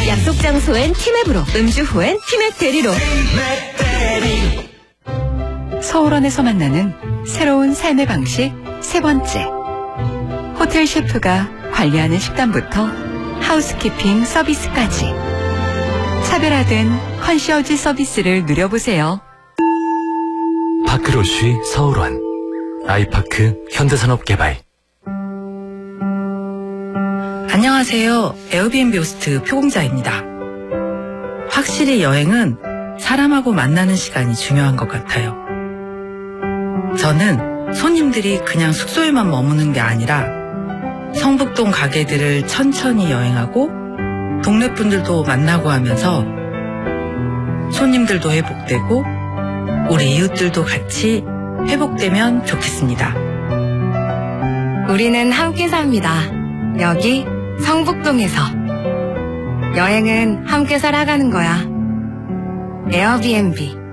약속 장소엔 티맵으로, 음주 후엔 티맵 대리로. 서울원에서 만나는 새로운 삶의 방식 세 번째. 호텔 셰프가 관리하는 식단부터 하우스키핑 서비스까지 차별화된 컨시어지 서비스를 누려보세요. 파크로쉬 서울원, 아이파크 현대산업개발. 안녕하세요. 에어비앤비 호스트 표공자입니다. 확실히 여행은 사람하고 만나는 시간이 중요한 것 같아요. 저는 손님들이 그냥 숙소에만 머무는 게 아니라 성북동 가게들을 천천히 여행하고 동네 분들도 만나고 하면서 손님들도 회복되고 우리 이웃들도 같이 회복되면 좋겠습니다. 우리는 함께 삽니다. 여기 성북동에서. 여행은 함께 살아가는 거야. 에어비앤비.